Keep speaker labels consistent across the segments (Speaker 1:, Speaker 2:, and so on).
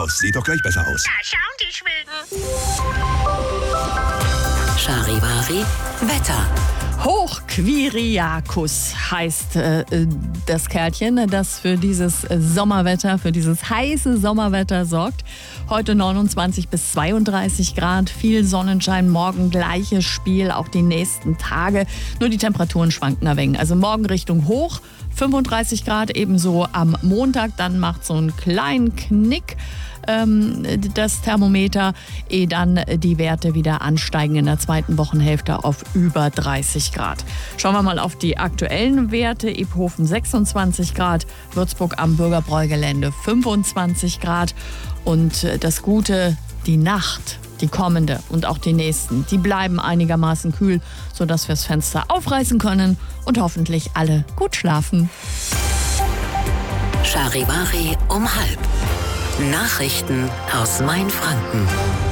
Speaker 1: aus. Sieht doch gleich besser aus.
Speaker 2: Ja, schau, ich will.
Speaker 3: Charivari Wetter.
Speaker 4: Hochquiriacus heißt das Kerlchen, das für dieses Sommerwetter, für dieses heiße Sommerwetter sorgt. Heute 29 bis 32 Grad, viel Sonnenschein, morgen gleiches Spiel, auch die nächsten Tage. Nur die Temperaturen schwanken ein wenig. Also morgen Richtung hoch, 35 Grad, ebenso am Montag. Dann macht so einen kleinen Knick das Thermometer, ehe dann die Werte wieder ansteigen in der zweiten Wochenhälfte auf über 30 Grad. Schauen wir mal auf die aktuellen Werte. Iphofen 26 Grad, Würzburg am Bürgerbräu-Gelände 25 Grad. Und das Gute, die Nacht, die kommende und auch die nächsten, die bleiben einigermaßen kühl, sodass wir das Fenster aufreißen können und hoffentlich alle gut schlafen.
Speaker 3: Charivari um 12:30. Nachrichten aus Mainfranken.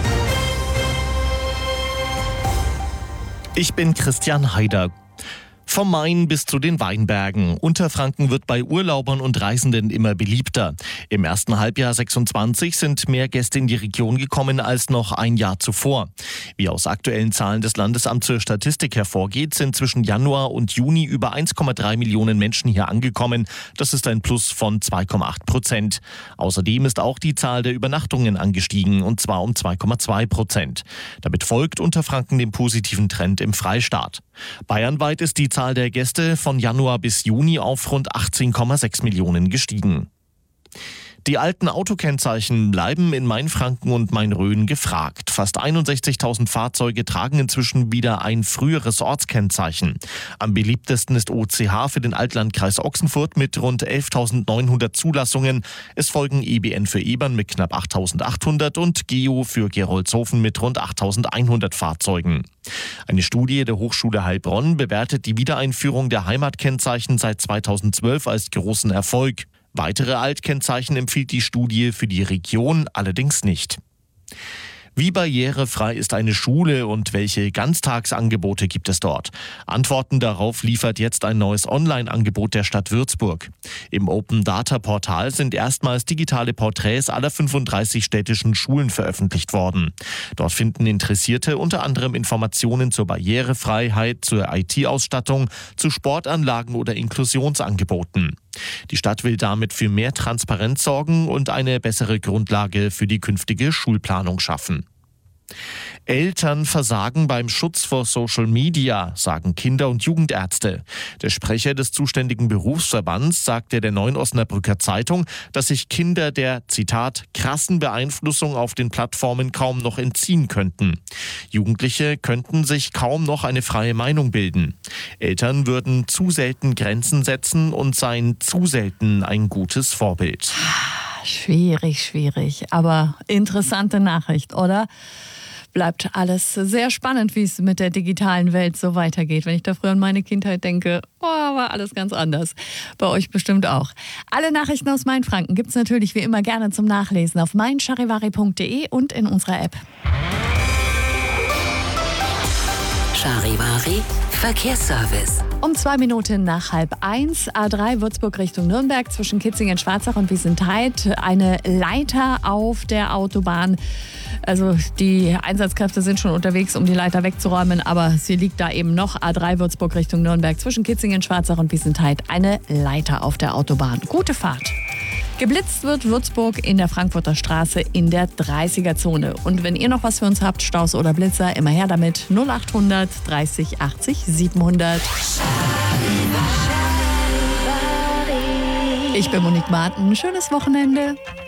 Speaker 5: Ich bin Christian Haider. Vom Main bis zu den Weinbergen. Unterfranken wird bei Urlaubern und Reisenden immer beliebter. Im ersten Halbjahr 26 sind mehr Gäste in die Region gekommen als noch ein Jahr zuvor. Wie aus aktuellen Zahlen des Landesamts für Statistik hervorgeht, sind zwischen Januar und Juni über 1,3 Millionen Menschen hier angekommen. Das ist ein Plus von 2,8%. Außerdem ist auch die Zahl der Übernachtungen angestiegen, und zwar um 2,2%. Damit folgt Unterfranken dem positiven Trend im Freistaat. Bayernweit ist die Zahl der Gäste von Januar bis Juni auf rund 18,6 Millionen gestiegen. Die alten Autokennzeichen bleiben in Mainfranken und Main-Rhön gefragt. Fast 61.000 Fahrzeuge tragen inzwischen wieder ein früheres Ortskennzeichen. Am beliebtesten ist OCH für den Altlandkreis Ochsenfurt mit rund 11.900 Zulassungen. Es folgen EBN für Ebern mit knapp 8.800 und Geo für Gerolzhofen mit rund 8.100 Fahrzeugen. Eine Studie der Hochschule Heilbronn bewertet die Wiedereinführung der Heimatkennzeichen seit 2012 als großen Erfolg. Weitere Altkennzeichen empfiehlt die Studie für die Region allerdings nicht. Wie barrierefrei ist eine Schule und welche Ganztagsangebote gibt es dort? Antworten darauf liefert jetzt ein neues Online-Angebot der Stadt Würzburg. Im Open-Data-Portal sind erstmals digitale Porträts aller 35 städtischen Schulen veröffentlicht worden. Dort finden Interessierte unter anderem Informationen zur Barrierefreiheit, zur IT-Ausstattung, zu Sportanlagen oder Inklusionsangeboten. Die Stadt will damit für mehr Transparenz sorgen und eine bessere Grundlage für die künftige Schulplanung schaffen. Eltern versagen beim Schutz vor Social Media, sagen Kinder- und Jugendärzte. Der Sprecher des zuständigen Berufsverbands sagte der Neuen Osnabrücker Zeitung, dass sich Kinder der, Zitat, krassen Beeinflussung auf den Plattformen kaum noch entziehen könnten. Jugendliche könnten sich kaum noch eine freie Meinung bilden. Eltern würden zu selten Grenzen setzen und seien zu selten ein gutes Vorbild.
Speaker 4: Schwierig, aber interessante Nachricht, oder? Bleibt alles sehr spannend, wie es mit der digitalen Welt so weitergeht. Wenn ich da früher an meine Kindheit denke, war alles ganz anders. Bei euch bestimmt auch. Alle Nachrichten aus Mainfranken gibt es natürlich wie immer gerne zum Nachlesen auf meincharivari.de und in unserer App.
Speaker 3: Charivari Verkehrsservice.
Speaker 4: Um 2 Minuten nach 12:30, A3 Würzburg Richtung Nürnberg zwischen Kitzingen-Schwarzach und Wiesenthal. Eine Leiter auf der Autobahn. Also die Einsatzkräfte sind schon unterwegs, um die Leiter wegzuräumen, aber sie liegt da eben noch. A3 Würzburg Richtung Nürnberg zwischen Kitzingen-Schwarzach und Wiesenthal. Eine Leiter auf der Autobahn. Gute Fahrt. Geblitzt wird Würzburg in der Frankfurter Straße in der 30er-Zone. Und wenn ihr noch was für uns habt, Staus oder Blitzer, immer her damit. 0800 30 80 700. Ich bin Monique Martin. Schönes Wochenende.